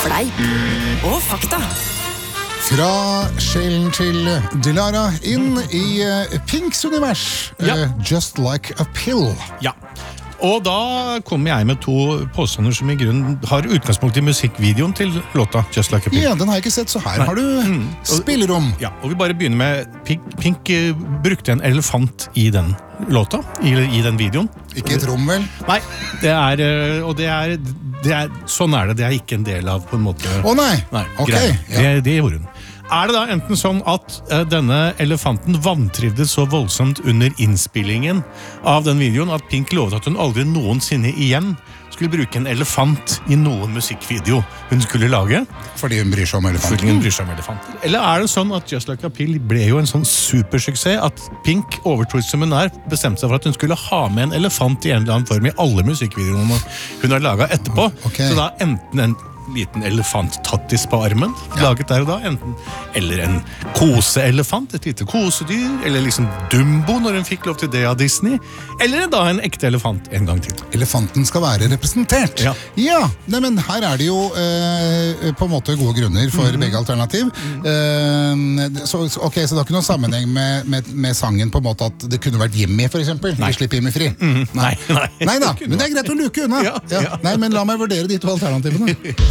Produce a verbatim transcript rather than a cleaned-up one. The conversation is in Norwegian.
Fleip og fakta. Fra sjelen til Dilara inn i uh, Pinks univers. Ja. Uh, Just Like a Pill. Ja. Og da kommer jeg med to påstander som i grunnen har utgangspunkt i musikkvideoen til låta Just Like a Pill. Ja, den har jeg ikke sett, så her Nei. har du mm. spillerom. Ja, og vi bare begynner med Pink, Pink uh, brukte en elefant i den låta, i, i den videoen. Ikke et rom, vel? Nei, det er, uh, og det er, det er, sånn er det, det er ikke en del av på en måte. Å nei, Nei, ok. greia. Ja. Det, det gjorde hun. Er det da enten sånn at uh, denne elefanten vantrivdes så voldsomt under innspillingen av den videoen at Pink lovet at hun aldri noensinne igjen skulle bruke en elefant i noen musikkvideo hun skulle lage? Fordi hun bryr seg om Fordi elefanten. hun bryr seg om elefanter. Eller er det sånn at Just Like a Pill ble jo en sånn supersuksess at Pink overtroisk som hun er, bestemte seg for at hun skulle ha med en elefant i en eller annen form i alle musikkvideoene hun har laget etterpå? Ok. Så da enten en liten elefant-tattis på armen, Ja. laget der og da, enten, eller en koseelefant, et lite kosedyr, eller liksom Dumbo når hun fikk lov til det av Disney, eller da en ekte elefant en gang til. Elefanten skal være representert. Ja. ja nei, men her er det jo eh, på en måte gode grunner for Mhm. begge alternativ. Eh, så, så- ok, så det har ikke noen sammenheng med, med, med sangen på en måte at det kunne vært Jimmy, for eksempel. Nei. Ikke slipp Jimmy fri. Nei, nei. Nei da, men det er greit å luke unna. Ja, ja. Nei, men la meg vurdere de to alternativene.